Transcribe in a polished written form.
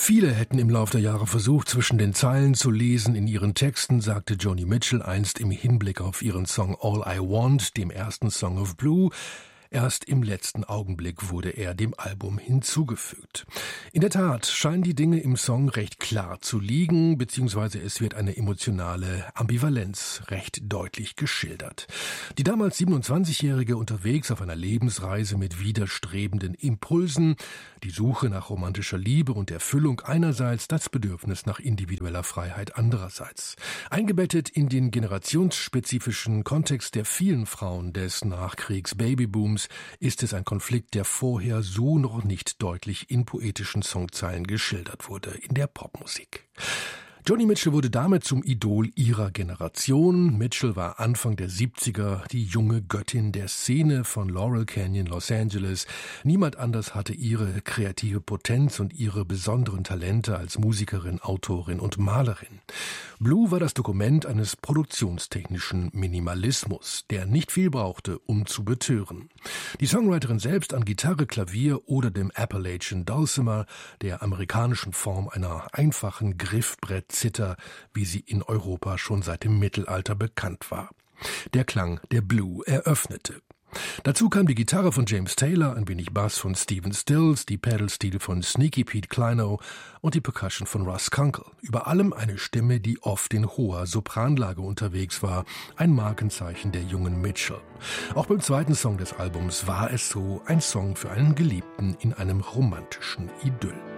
Viele hätten im Laufe der Jahre versucht, zwischen den Zeilen zu lesen in ihren Texten, sagte Joni Mitchell einst im Hinblick auf ihren Song All I Want, dem ersten Song of Blue. Erst im letzten Augenblick wurde er dem Album hinzugefügt. In der Tat scheinen die Dinge im Song recht klar zu liegen, beziehungsweise es wird eine emotionale Ambivalenz recht deutlich geschildert. Die damals 27-Jährige unterwegs auf einer Lebensreise mit widerstrebenden Impulsen, die Suche nach romantischer Liebe und Erfüllung einerseits, das Bedürfnis nach individueller Freiheit andererseits. Eingebettet in den generationsspezifischen Kontext der vielen Frauen des Nachkriegs-Babybooms ist es ein Konflikt, der vorher so noch nicht deutlich in poetischen Songzeilen geschildert wurde in der Popmusik. Joni Mitchell wurde damit zum Idol ihrer Generation. Mitchell war Anfang der 70er die junge Göttin der Szene von Laurel Canyon, Los Angeles. Niemand anders hatte ihre kreative Potenz und ihre besonderen Talente als Musikerin, Autorin und Malerin. Blue war das Dokument eines produktionstechnischen Minimalismus, der nicht viel brauchte, um zu betören. Die Songwriterin selbst an Gitarre, Klavier oder dem Appalachian Dulcimer, der amerikanischen Form einer einfachen Griffbrettzither, wie sie in Europa schon seit dem Mittelalter bekannt war. Der Klang der Blue eröffnete. Dazu kam die Gitarre von James Taylor, ein wenig Bass von Stephen Stills, die Pedalstile von Sneaky Pete Kleinow und die Percussion von Russ Kunkel. Über allem eine Stimme, die oft in hoher Sopranlage unterwegs war, ein Markenzeichen der jungen Mitchell. Auch beim zweiten Song des Albums war es so, ein Song für einen Geliebten in einem romantischen Idyll.